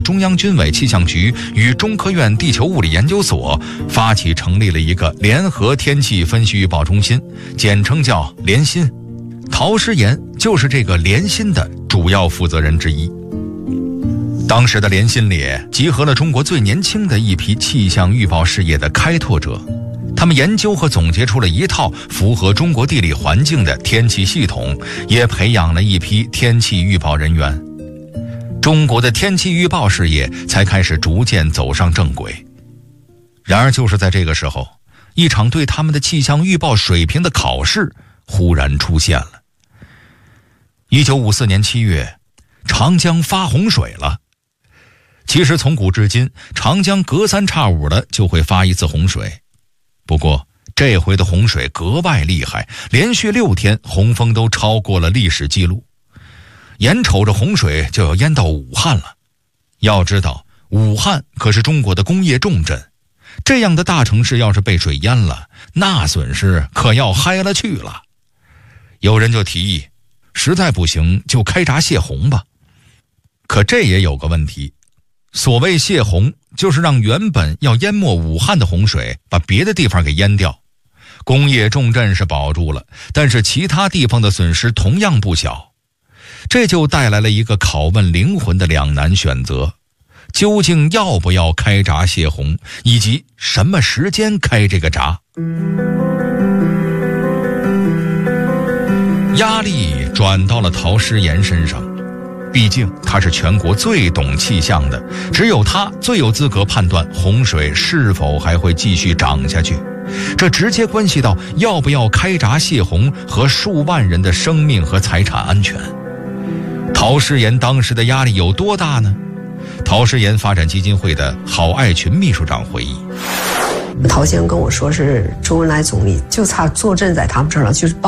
中央军委气象局与中科院地球物理研究所发起成立了一个联合天气分析预报中心，简称叫联心。陶师岩就是这个联心的主要负责人之一。当时的联心里集合了中国最年轻的一批气象预报事业的开拓者，他们研究和总结出了一套符合中国地理环境的天气系统，也培养了一批天气预报人员。中国的天气预报事业才开始逐渐走上正轨。然而就是在这个时候，一场对他们的气象预报水平的考试忽然出现了。1954年7月，长江发洪水了。其实从古至今，长江隔三差五的就会发一次洪水。不过这回的洪水格外厉害，连续6天洪峰都超过了历史记录。眼瞅着洪水就要淹到武汉了。要知道，武汉可是中国的工业重镇，这样的大城市要是被水淹了，那损失可要嗨了去了。有人就提议，实在不行就开闸泄洪吧。可这也有个问题，所谓泄洪，就是让原本要淹没武汉的洪水把别的地方给淹掉。工业重镇是保住了，但是其他地方的损失同样不小。这就带来了一个拷问灵魂的两难选择，究竟要不要开闸泄洪，以及什么时间开这个闸。压力转到了陶师岩身上，毕竟他是全国最懂气象的，只有他最有资格判断洪水是否还会继续涨下去。这直接关系到要不要开闸泄洪和数万人的生命和财产安全。陶师岩当时的压力有多大呢？陶师岩发展基金会的郝爱群秘书长回忆， 陶先生跟我说是周恩来总理就差坐镇在他们这儿了，就是